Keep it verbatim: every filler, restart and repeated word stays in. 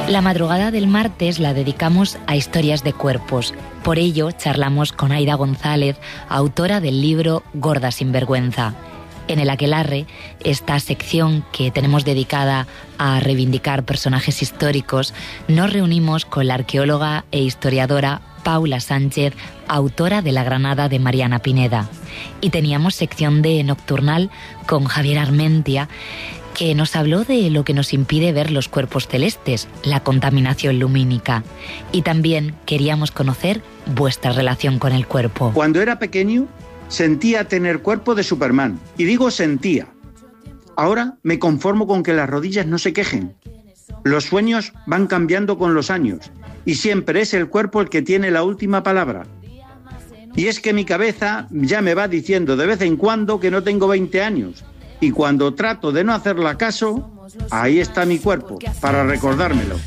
La madrugada del martes la dedicamos a historias de cuerpos. Por ello, charlamos con Aida González, autora del libro Gorda sin vergüenza. En el Aquelarre, esta sección que tenemos dedicada a reivindicar personajes históricos, nos reunimos con la arqueóloga e historiadora Paula Sánchez, autora de La Granada de Mariana Pineda. Y teníamos sección de Nocturnal con Javier Armentia, que nos habló de lo que nos impide ver los cuerpos celestes, la contaminación lumínica. Y también queríamos conocer vuestra relación con el cuerpo. Cuando era pequeño, sentía tener cuerpo de Superman. Y digo sentía. Ahora me conformo con que las rodillas no se quejen. Los sueños van cambiando con los años. Y siempre es el cuerpo el que tiene la última palabra. Y es que mi cabeza ya me va diciendo de vez en cuando que no tengo veinte años. Y cuando trato de no hacerle caso, ahí está mi cuerpo, para recordármelo.